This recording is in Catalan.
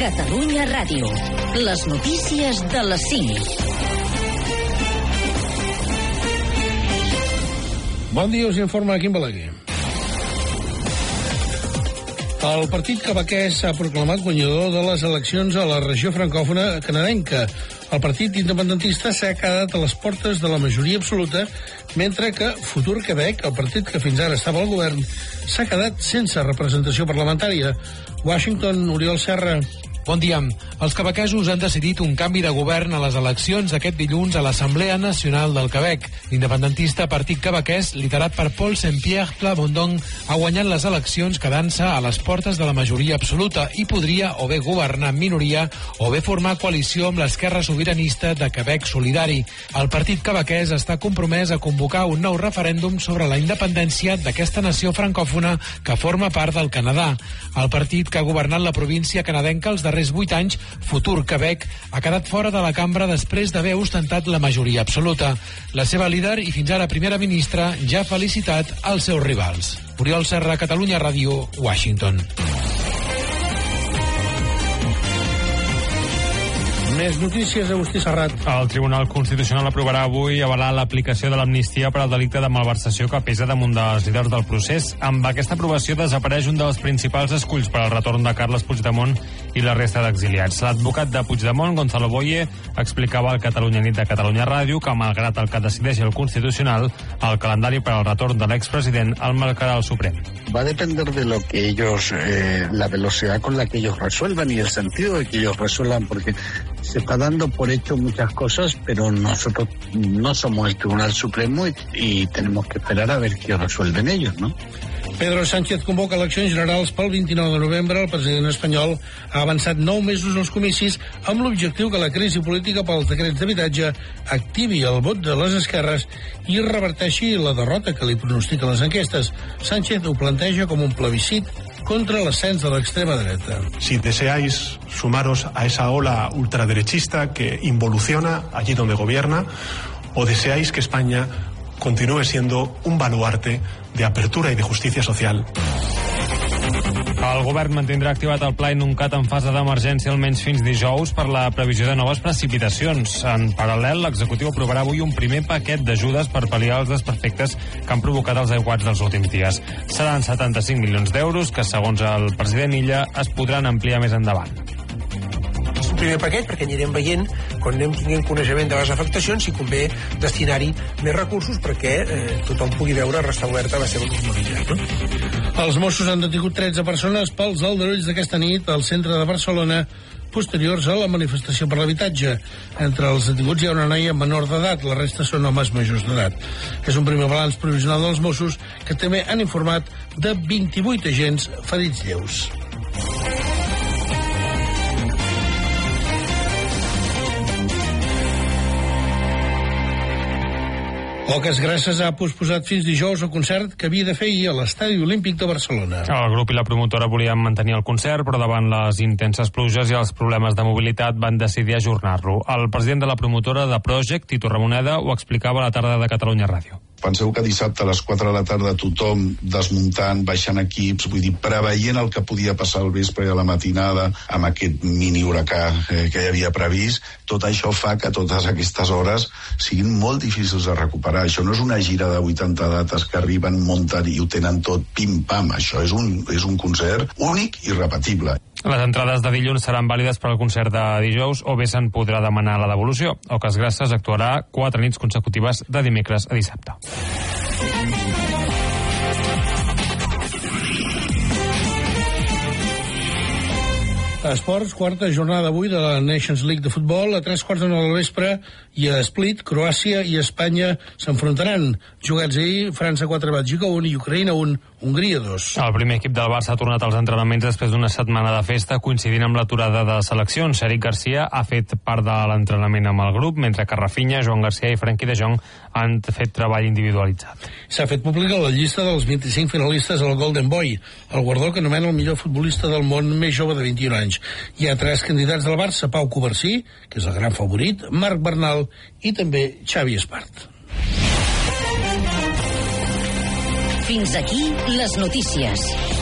Catalunya Ràdio. Les notícies de les 5. Bon dia, us informa Quim Balaguer. El partit quebequès s'ha proclamat guanyador de les eleccions a la regió francòfona canadenca. El partit independentista s'ha quedat a les portes de la majoria absoluta, mentre que Futur Quebec, el partit que fins ara estava al govern, s'ha quedat sense representació parlamentària. Washington, Oriol Serra. Bon dia. Els quebequesos han decidit un canvi de govern a les eleccions aquest dilluns a l'Assemblea Nacional del Quebec. L'independentista Partit Quebequès, liderat per Paul Saint-Pierre Plamondon, ha guanyat les eleccions quedant-se a les portes de la majoria absoluta i podria o bé governar en minoria o bé formar coalició amb l'Esquerra Sobiranista de Quebec Solidari. El Partit Quebequès està compromès a convocar un nou referèndum sobre la independència d'aquesta nació francòfona que forma part del Canadà. El partit que ha governat la província canadenca els darrers 8 anys, Futur Quebec, ha quedat fora de la cambra després d'haver ostentat la majoria absoluta. La seva líder i fins ara primera ministra ja ha felicitat els seus rivals. Oriol Serra, Catalunya Ràdio, Washington. Més notícies, Agustí Serrat. El Tribunal Constitucional aprovarà avui avalar l'aplicació de l'amnistia per al delicte de malversació que pesa damunt dels líders del procés. Amb aquesta aprovació desapareix un dels principals esculls per al retorn de Carles Puigdemont i la resta d'exiliats. L'advocat de Puigdemont, Gonzalo Boye, explicava al Catalunya Nit de Catalunya Ràdio que, malgrat el que decideix el Constitucional, el calendari per al retorn de l'expresident el marcarà el Suprem. Va a depender de lo que ellos, la velocidad con la que ellos resuelvan y el sentido de que ellos resuelvan, porque se está dando por hecho muchas cosas, pero nosotros no somos el Tribunal Supremo y tenemos que esperar a ver qué resuelven ellos, ¿no? Pedro Sánchez convoca eleccions generals pel 29 de novembre. El president espanyol ha avançat 9 mesos als comicis amb l'objectiu que la crisi política pels decrets d'habitatge activi el vot de les esquerres i reverteixi la derrota que li pronostiquen les enquestes. Sánchez ho planteja com un plebiscit contra l'ascens de l'extrema dreta. Si deseáis sumaros a esa ola ultraderechista que involuciona allí donde gobierna, o deseáis que España continúe siendo un baluarte de apertura y de justicia social. El govern mantindrà activat el pla Inuncat en fase d'emergència almenys fins dijous per la previsió de noves precipitacions. En paral·lel, l'executiu aprovarà avui un primer paquet d'ajudes per pal·liar els desperfectes que han provocat els aiguats dels últims dies. Seran 75 milions d'euros que, segons el president Illa, es podran ampliar més endavant. És un primer paquet perquè anirem veient, quan anem tinguent coneixement de les afectacions, si convé destinar-hi més recursos perquè tothom pugui veure restablerta la seva normalitat, no? Els Mossos han detingut 13 persones pels aldarulls d'aquesta nit al centre de Barcelona posteriors a la manifestació per l'habitatge. Entre els detinguts hi ha una noia menor d'edat, la resta són homes majors d'edat. És un primer balanç provisional dels Mossos que també han informat de 28 agents ferits lleus. Oques Grasses ha posposat fins dijous el concert que havia de fer ahir a l'Estadi Olímpic de Barcelona. El grup i la promotora volien mantenir el concert, però davant les intenses pluges i els problemes de mobilitat van decidir ajornar-lo. El president de la promotora de Project, Tito Ramoneda, ho explicava a la tarda de Catalunya Ràdio. Penseu que dissabte a les 4 de la tarda tothom desmuntant, baixant equips, vull dir, preveient el que podia passar al vespre i a la matinada amb aquest mini huracà que hi havia previst, tot això fa que totes aquestes hores siguin molt difícils de recuperar. Això no és una gira de 80 dates que arriben, munten i ho tenen tot pim-pam. Això és un concert únic i repetible. Les entrades de dilluns seran vàlides per al concert de dijous o bé se'n podrà demanar la devolució. Oques Grasses actuarà 4 nits consecutives de dimecres a dissabte. Esports, quarta jornada avui de la Nations League de futbol. A 3:15 del vespre i a Split, Croàcia i Espanya s'enfrontaran. Jugats ahir, França 4, Bèlgica 1 i Ucraïna 1, Hongria 2. El primer equip del Barça ha tornat als entrenaments després d'una setmana de festa coincidint amb l'aturada de seleccions. Eric Garcia ha fet part de l'entrenament amb el grup, mentre que Rafinha, Joan Garcia i Frenkie de Jong han fet treball individualitzat. S'ha fet pública la llista dels 25 finalistes al Golden Boy, el guardó que anomena el millor futbolista del món més jove de 21 anys. Hi ha 3 candidats del Barça: Pau Covarsí, que és el gran favorit, Marc Bernal i també Xavi Espart. Fins aquí les notícies.